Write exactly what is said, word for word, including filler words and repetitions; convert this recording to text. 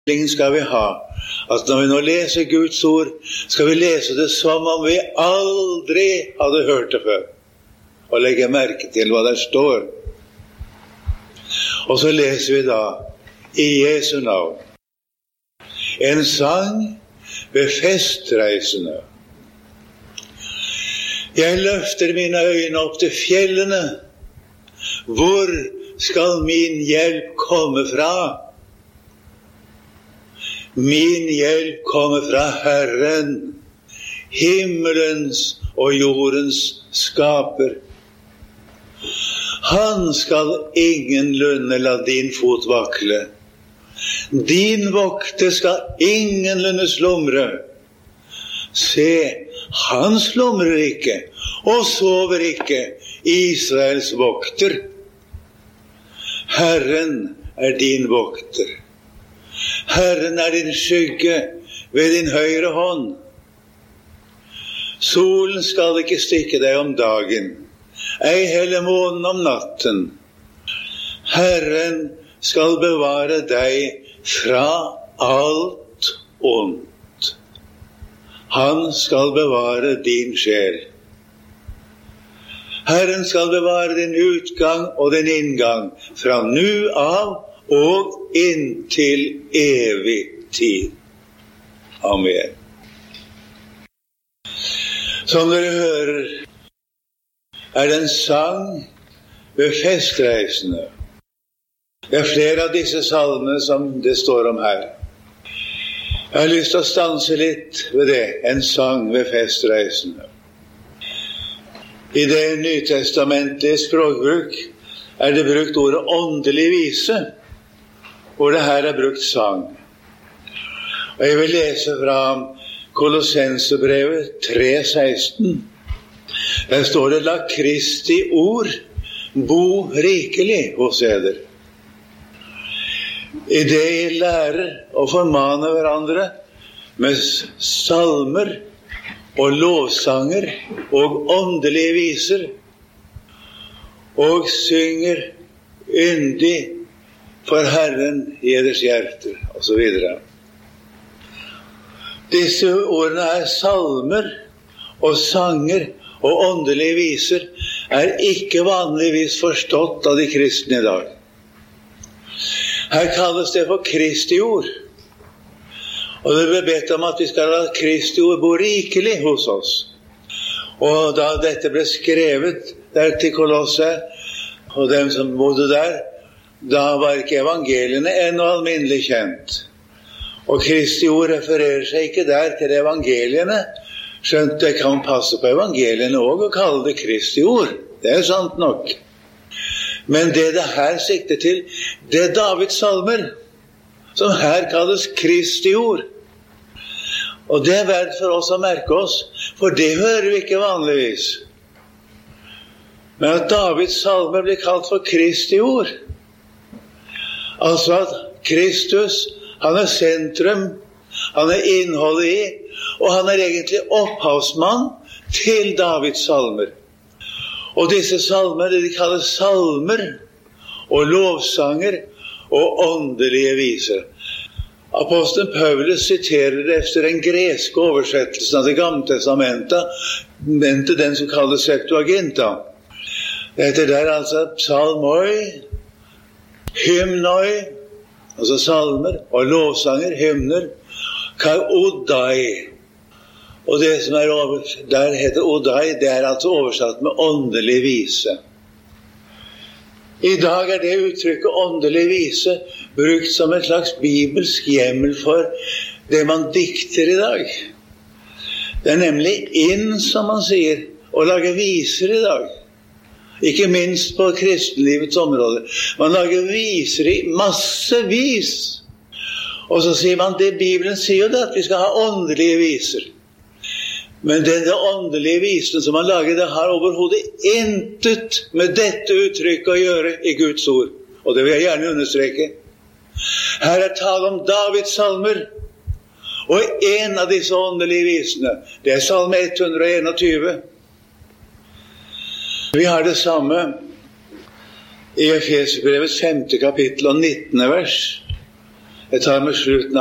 skal vi ha. At når vi nå leser Guds ord, skal vi lese det som om vi aldri hadde hørt det før. Og legge merke til hva der står. Og så leser vi da, i Jesu navn, en sang ved festreisende. Jeg løfter mine øyne opp til fjellene. Hvor skal min hjelp komme fra? Min hjelp kommer fra Herren, himmelens og jordens skaper. Han skal ingenlunde la din fot vakle. Din vokter skal ingenlunde slumre. Se, han slumrer ikke og sover ikke, Israels vokter. Herren er din vokter. Herren er din skygge ved din høyre hånd. Solen skal ikke stikke deg om dagen, ei heller månen om natten. Herren skal bevare deg fra alt ondt. Han skal bevare din sjel. Herren skal bevare din utgang og din inngang fra nu av og inntil evig tid. Amen. Som dere hører, er det en sang ved festreisende. Det er flere av disse salmene som det står om her. Jeg har lyst til å stanse litt ved det, en sang ved festreisende. I det nytestamentlige språkbruk er det brukt ordet åndelig vise, hvor det her er brukt sang. Og jeg vil lese fra Kolossensebrevet tre seksten. Der står det, la Kristi ord bo rikelig hos eder. I det jeg lærer og formaner hverandre med salmer og lovsanger og åndelige viser, og synger yndig for Herren i eders hjerter, og så videre. Disse ordene er salmer og sanger og åndelige viser, er ikke vanligvis forstått av de kristne i dag. Her kalles det for Kristi ord. Og det ble bedt om at vi skal la Kristi ord bo rikelig hos oss. Og da dette ble skrevet der til Kolosse, og dem som bodde der, da var ikke evangeliene ennå alminnelig kjent. Og Kristi ord refererer seg ikke der til evangeliene, skjønt det kan passe på evangeliene også å kalle det Kristi ord. Det er sant nok. Men det det her sikter til, det er Davids salmer, som her kalles Kristi ord. Og det er verdt for oss å merke oss, for det hører vi ikke vanligvis. Men at Davids salmer blir kalt for Kristi ord. Altså at Kristus, han er sentrum, han er innholdet i, og han er egentlig opphavsmann til Davids salmer. Og disse salmer, de kalles salmer og lovsanger og åndelige viser. Apostelen Paulus siterer efter den greske oversettelsen av det gamle testamentet, den som kalles Septuaginta. Dette der altså psalmoi, hymnoi, altså salmer, og lovsanger, hymner, kaodai. Og det som er over, der heter odai, det er altså oversatt med åndelig vise. I dag er det uttrykket åndelig vise brukt som en slags bibelsk hjemmel for det man dikter i dag. Det er nemlig inn, som man sier, å lage viser i dag. Ikke minst på kristenlivets område. Man lager viser i massevis. Og så sier man, det Bibelen sier jo det, at vi skal ha åndelige viser. Men denne åndelige visen som man lager, det har overhodet intet med dette uttrykket å gjøre i Guds ord. Og det vil jeg gjerne understreke. Her er tale om Davids salmer. Og en av disse åndelige visene, det er salme ett hundre einogtyve. Vi har det samme i Efeserbrevets femte kapittel og nittende vers. Jeg tar med slutten